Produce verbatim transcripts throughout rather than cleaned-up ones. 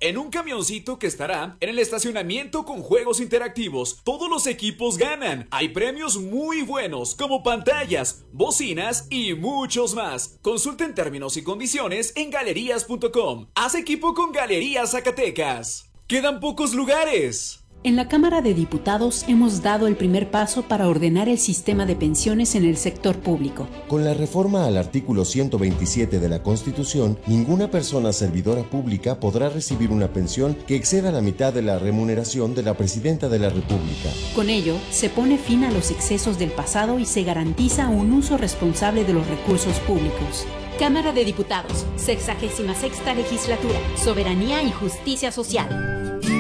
en un camioncito que estará en el estacionamiento con juegos interactivos. Todos los equipos ganan. Hay premios muy buenos como pantallas, bocinas y muchos más. Consulten términos y condiciones en galerías punto com. Haz equipo con Galerías Zacatecas. ¡Quedan pocos lugares! En la Cámara de Diputados hemos dado el primer paso para ordenar el sistema de pensiones en el sector público. Con la reforma al artículo ciento veintisiete de la Constitución, ninguna persona servidora pública podrá recibir una pensión que exceda la mitad de la remuneración de la Presidenta de la República. Con ello, se pone fin a los excesos del pasado y se garantiza un uso responsable de los recursos públicos. Cámara de Diputados, sexagésima sexta legislatura, soberanía y justicia social.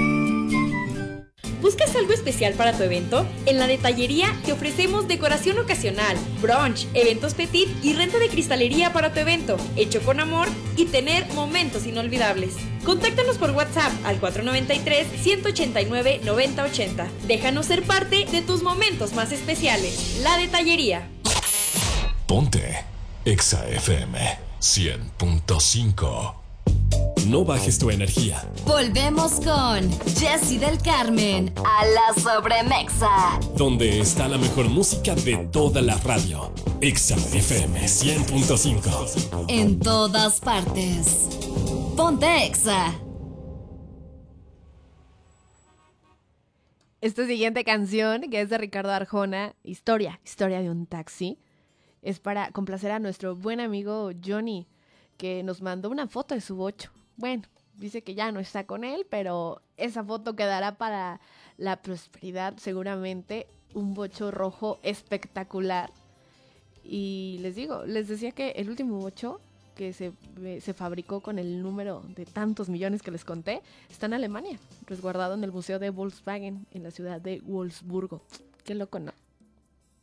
¿Buscas algo especial para tu evento? En La Detallería te ofrecemos decoración ocasional, brunch, eventos petit y renta de cristalería para tu evento, hecho con amor y tener momentos inolvidables. Contáctanos por WhatsApp al cuatro nueve tres, uno ocho nueve, nueve cero ocho cero. Déjanos ser parte de tus momentos más especiales. La Detallería. Ponte Exa F M cien punto cinco. No bajes tu energía. Volvemos con Jessy del Carmen a la Sobremexa, donde está la mejor música de toda la radio. Exa F M cien punto cinco. En todas partes. Ponte Exa. Esta siguiente canción, que es de Ricardo Arjona, Historia, Historia de un taxi, es para complacer a nuestro buen amigo Johnny, que nos mandó una foto de su bocho. Bueno, dice que ya no está con él, pero esa foto quedará para la prosperidad seguramente. Un bocho rojo espectacular. Y les digo, les decía que el último bocho que se, se fabricó con el número de tantos millones que les conté, está en Alemania, resguardado en el Museo de Volkswagen, en la ciudad de Wolfsburgo. Qué loco, ¿no?